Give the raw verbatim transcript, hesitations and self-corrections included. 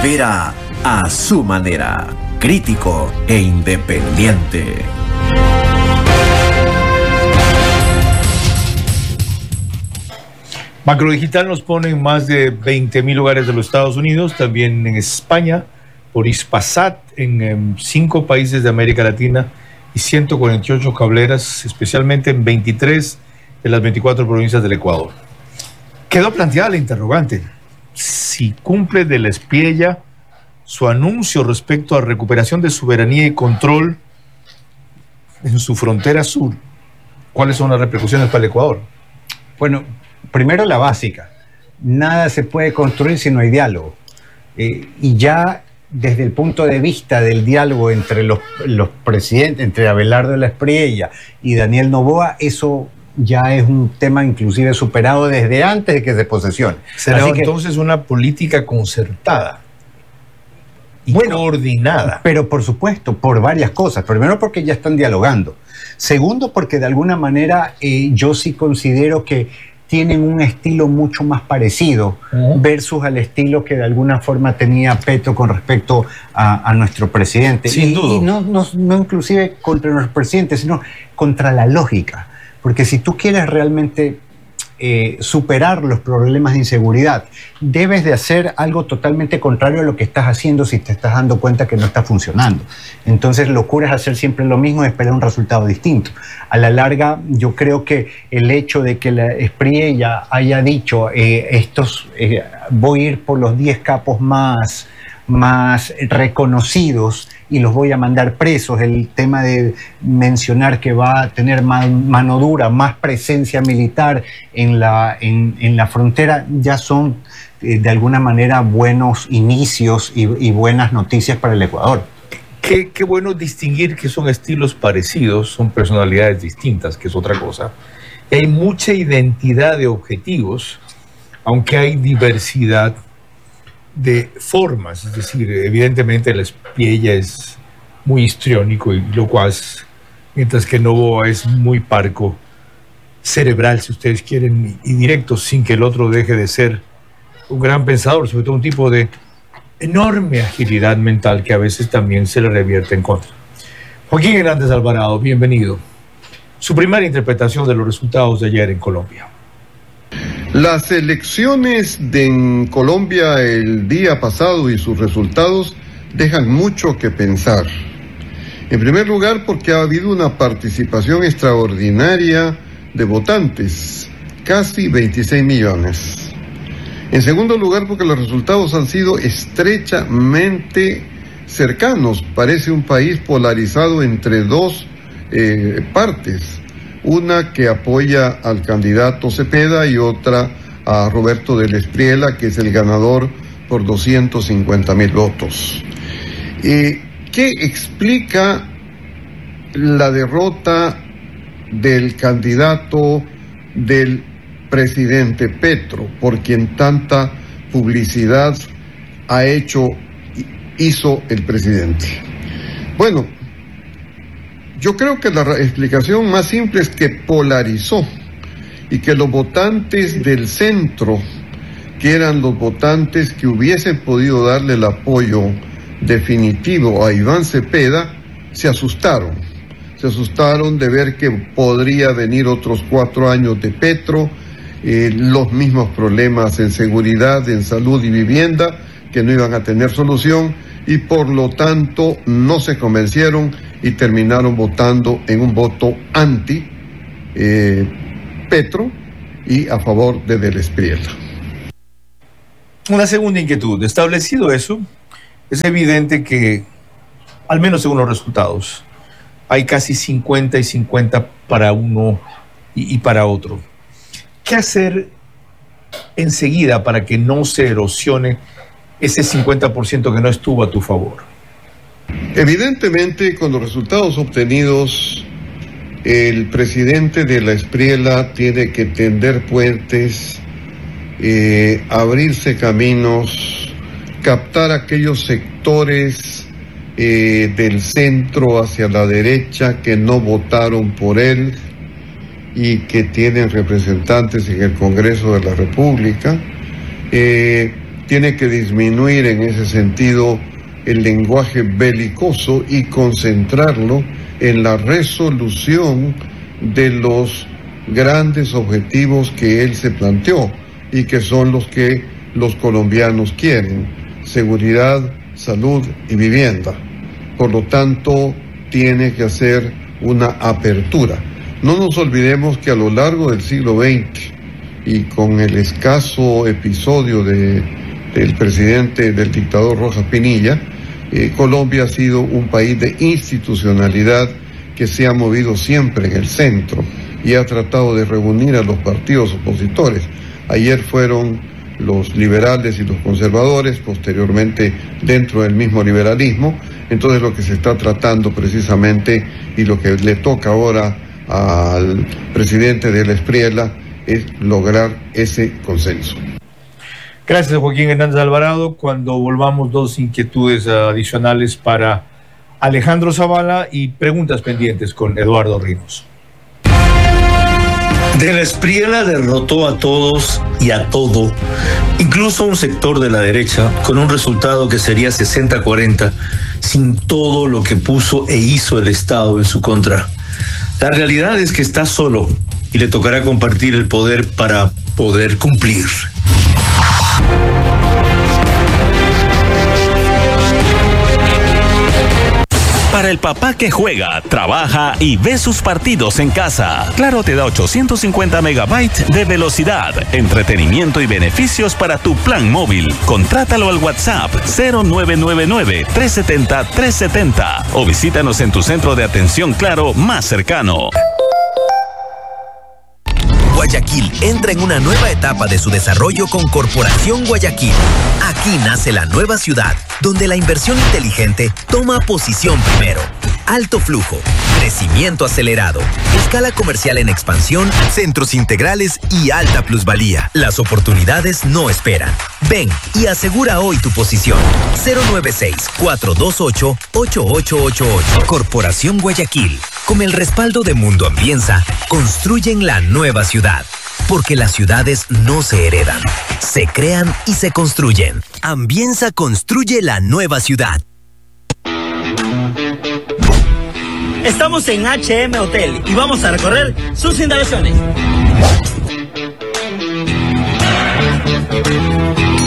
opera a su manera, crítico e independiente. Macrodigital nos pone en más de veinte mil lugares de los Estados Unidos, también en España, por Hispasat, en, en cinco países de América Latina y ciento cuarenta y ocho cableras, especialmente en veintitrés de las veinticuatro provincias del Ecuador. Quedó planteada la interrogante: si cumple de la Espriella su anuncio respecto a recuperación de soberanía y control en su frontera sur. ¿Cuáles son las repercusiones para el Ecuador? Bueno, primero la básica. Nada se puede construir si no hay diálogo. Eh, y ya desde el punto de vista del diálogo entre los, los presidentes, entre Abelardo de la Espriella y Daniel Noboa, eso ya es un tema inclusive superado desde antes de que se posesione. ¿Será Así que, entonces una política concertada y bueno, coordinada? Pero por supuesto, por varias cosas. Primero, porque ya están dialogando. Segundo, porque de alguna manera eh, yo sí considero que tienen un estilo mucho más parecido uh-huh. versus al estilo que de alguna forma tenía Petro con respecto a, a nuestro presidente. Sin y, duda. Y no, no, no inclusive contra nuestro presidente, sino contra la lógica. Porque si tú quieres realmente eh, superar los problemas de inseguridad, debes de hacer algo totalmente contrario a lo que estás haciendo si te estás dando cuenta que no está funcionando. Entonces, locura es hacer siempre lo mismo y esperar un resultado distinto. A la larga, yo creo que el hecho de que la Espriella haya dicho eh, estos, eh, voy a ir por los diez capos más, más reconocidos y los voy a mandar presos, el tema de mencionar que va a tener más mano dura, más presencia militar en la, en, en la frontera, ya son eh, de alguna manera buenos inicios y, y buenas noticias para el Ecuador. Qué, qué bueno distinguir que son estilos parecidos, son personalidades distintas, que es otra cosa. Y hay mucha identidad de objetivos, aunque hay diversidad de formas, es decir, evidentemente la Espriella es muy histriónico y locuaz, mientras que Noboa es muy parco, cerebral, si ustedes quieren, y directo, sin que el otro deje de ser un gran pensador, sobre todo un tipo de enorme agilidad mental que a veces también se le revierte en contra. Joaquín Hernández Alvarado, bienvenido. Su primera interpretación de los resultados de ayer en Colombia. Las elecciones de en Colombia el día pasado y sus resultados dejan mucho que pensar. En primer lugar, porque ha habido una participación extraordinaria de votantes, casi veintiséis millones. En segundo lugar, porque los resultados han sido estrechamente cercanos. Parece un país polarizado entre dos eh, partes. Una que apoya al candidato Cepeda y otra a Roberto de la Espriella, que es el ganador por doscientos cincuenta mil votos. Eh, ¿Qué explica la derrota del candidato del presidente Petro, por quien tanta publicidad ha hecho, hizo el presidente? Bueno, yo creo que la explicación más simple es que polarizó y que los votantes del centro, que eran los votantes que hubiesen podido darle el apoyo definitivo a Iván Cepeda, se asustaron. Se asustaron de ver que podría venir otros cuatro años de Petro, eh, los mismos problemas en seguridad, en salud y vivienda, que no iban a tener solución, y por lo tanto no se convencieron y terminaron votando en un voto anti eh, Petro y a favor de de la Espriella. Una segunda inquietud. Establecido eso, es evidente que, al menos según los resultados, hay casi cincuenta y cincuenta para uno y, y para otro. ¿Qué hacer enseguida para que no se erosione ese cincuenta por ciento que no estuvo a tu favor? Evidentemente, con los resultados obtenidos, el presidente de la Espriella tiene que tender puentes, eh, abrirse caminos, captar aquellos sectores eh, del centro hacia la derecha que no votaron por él y que tienen representantes en el Congreso de la República, eh, tiene que disminuir en ese sentido el lenguaje belicoso y concentrarlo en la resolución de los grandes objetivos que él se planteó y que son los que los colombianos quieren: seguridad, salud y vivienda. Por lo tanto, tiene que hacer una apertura. No nos olvidemos que a lo largo del siglo veinte y con el escaso episodio de, del presidente, del dictador Rojas Pinilla, eh, Colombia ha sido un país de institucionalidad que se ha movido siempre en el centro y ha tratado de reunir a los partidos opositores. Ayer fueron los liberales y los conservadores, posteriormente dentro del mismo liberalismo. Entonces lo que se está tratando precisamente y lo que le toca ahora al presidente de la Espriella es lograr ese consenso. Gracias, Joaquín Hernández Alvarado. Cuando volvamos, dos inquietudes adicionales para Alejandro Zavala y preguntas pendientes con Eduardo Rivas. De la Espriella derrotó a todos y a todo, incluso a un sector de la derecha, con un resultado que sería sesenta a cuarenta, sin todo lo que puso e hizo el Estado en su contra. La realidad es que está solo y le tocará compartir el poder para poder cumplir. Para el papá que juega, trabaja y ve sus partidos en casa, Claro te da ochocientos cincuenta megabytes de velocidad, entretenimiento y beneficios para tu plan móvil. Contrátalo al WhatsApp cero nueve nueve nueve, tres siete cero, tres siete cero o visítanos en tu centro de atención Claro más cercano. Guayaquil entra en una nueva etapa de su desarrollo con Corporación Guayaquil. Aquí nace la nueva ciudad, donde la inversión inteligente toma posición primero. Alto flujo, crecimiento acelerado, escala comercial en expansión, centros integrales y alta plusvalía. Las oportunidades no esperan. Ven y asegura hoy tu posición. cero nueve seis, cuatro dos ocho, ocho ocho ocho ocho. Corporación Guayaquil. Con el respaldo de Mundo Ambienza, construyen la nueva ciudad. Porque las ciudades no se heredan, se crean y se construyen. Ambienza construye la nueva ciudad. Estamos en H M Hotel y vamos a recorrer sus instalaciones.